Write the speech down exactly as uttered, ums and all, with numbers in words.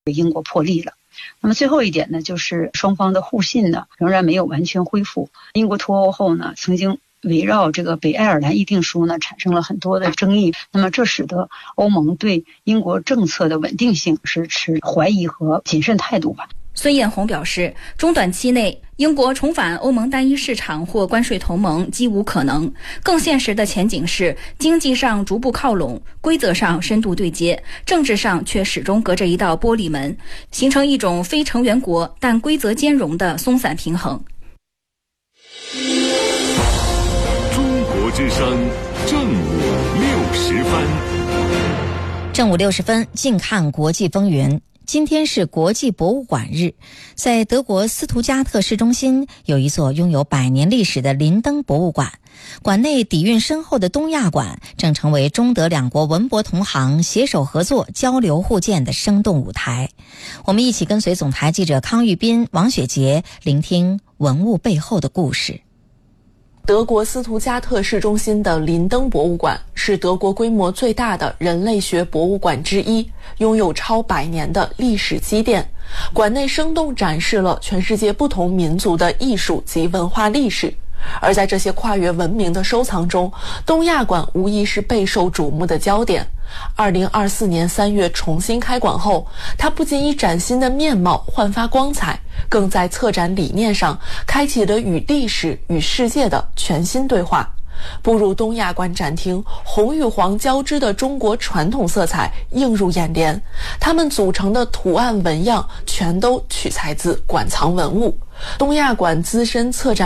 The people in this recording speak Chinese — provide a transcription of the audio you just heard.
英国破例了。那么最后一点呢，就是双方的互信呢仍然没有完全恢复。英国脱欧后呢，曾经围绕这个北爱尔兰议定书呢产生了很多的争议，那么这使得欧盟对英国政策的稳定性是持怀疑和谨慎态度吧。 孙艳红表示，中短期内英国重返欧盟单一市场或关税同盟几无可能，更现实的前景是经济上逐步靠拢，规则上深度对接，政治上却始终隔着一道玻璃门，形成一种非成员国但规则兼容的松散平衡。 中国之声正午六十分， 正午六十分，近看国际风云。今天是国际博物馆日，在德国斯图加特市中心有一座拥有百年历史的林登博物馆，馆内底蕴深厚的东亚馆正成为中德两国文博同行携手合作、交流互鉴的生动舞台。我们一起跟随总台记者康玉斌、王雪杰，聆听文物背后的故事。 德国斯图加特市中心的林登博物馆是德国规模最大的人类学博物馆之一，拥有超百年的历史积淀。馆内生动展示了全世界不同民族的艺术及文化历史。而在这些跨越文明的收藏中，东亚馆无疑是备受瞩目的焦点。二零二四年三月重新开馆后，它不仅以崭新的面貌焕发光彩，更在策展理念上开启了与历史与世界的全新对话。步入东亚馆展厅，红与黄交织的中国传统色彩映入眼帘，它们组成的图案纹样全都取材自馆藏文物。东亚馆资深策展